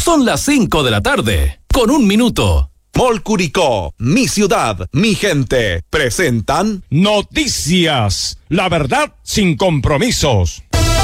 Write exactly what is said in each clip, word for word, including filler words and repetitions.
Son las cinco de la tarde, con un minuto. Mall Curicó, mi ciudad, mi gente, presentan Noticias, la verdad sin compromisos.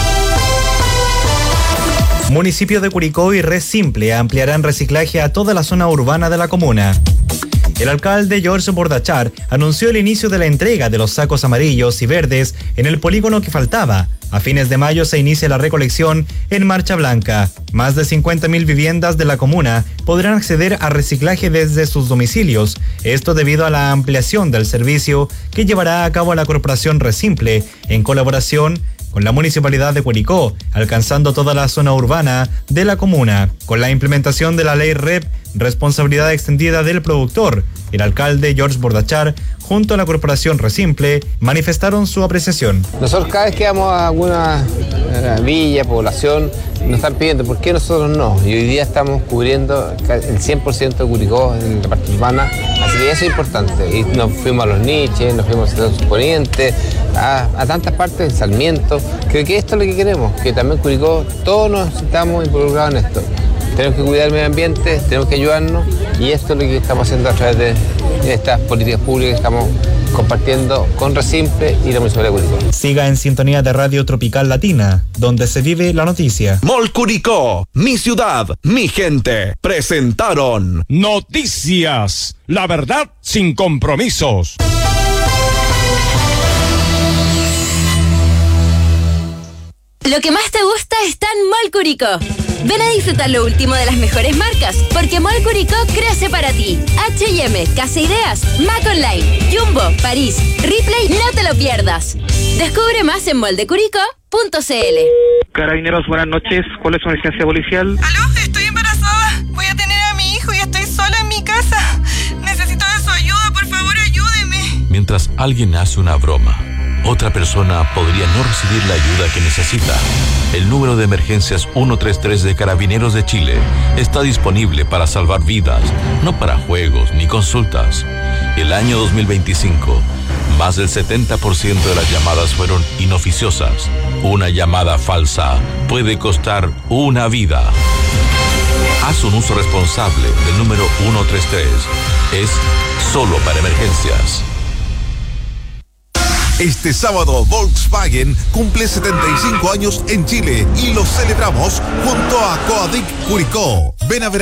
Municipio de Curicó y Red Simple ampliarán reciclaje a toda la zona urbana de la comuna. El alcalde George Bordachar anunció el inicio de la entrega de los sacos amarillos y verdes en el polígono que faltaba. A fines de mayo se inicia la recolección en Marcha Blanca. Más de cincuenta mil viviendas de la comuna podrán acceder a reciclaje desde sus domicilios. Esto debido a la ampliación del servicio que llevará a cabo la Corporación Red Simple en colaboración con la Municipalidad de Curicó, alcanzando toda la zona urbana de la comuna. Con la implementación de la ley R E P, responsabilidad extendida del productor, el alcalde George Bordachar, junto a la Corporación Red Simple, manifestaron su apreciación. Nosotros cada vez que vamos a alguna eh, villa, población, nos están pidiendo, ¿por qué nosotros no? Y hoy día estamos cubriendo el cien por ciento de Curicó en la parte urbana, así que eso es importante. Y nos fuimos a los niches, nos fuimos a los ponientes, a, a tantas partes, en Sarmiento. Creo que esto es lo que queremos, que también Curicó, todos nos estamos involucrados en esto. Tenemos que cuidar el medio ambiente, tenemos que ayudarnos, y esto es lo que estamos haciendo a través de estas políticas públicas que estamos compartiendo con Red Simple y la Municipalidad de Curicó. Siga en sintonía de Radio Tropical Latina, donde se vive la noticia. Mall Curicó, mi ciudad, mi gente, presentaron Noticias, la verdad sin compromisos. Lo que más te gusta está en Mall Curicó. Ven a disfrutar lo último de las mejores marcas, porque Mall Curicó crece para ti. H y M, Casa Ideas, Mac Online, Jumbo, París, Ripley, no te lo pierdas. Descubre más en moldecuricó punto c l. Carabineros, buenas noches. ¿Cuál es su emergencia policial? Aló, estoy embarazada. Voy a tener a mi hijo y estoy sola en mi casa. Necesito de su ayuda, por favor, ayúdeme. Mientras alguien hace una broma, otra persona podría no recibir la ayuda que necesita. El número de emergencias ciento treinta y tres de Carabineros de Chile está disponible para salvar vidas, no para juegos ni consultas. El año dos mil veinticinco, más del setenta por ciento de las llamadas fueron inoficiosas. Una llamada falsa puede costar una vida. Haz un uso responsable del número ciento treinta y tres. Es solo para emergencias. Este sábado Volkswagen cumple setenta y cinco años en Chile y lo celebramos junto a Coadic Curicó. Ven a ver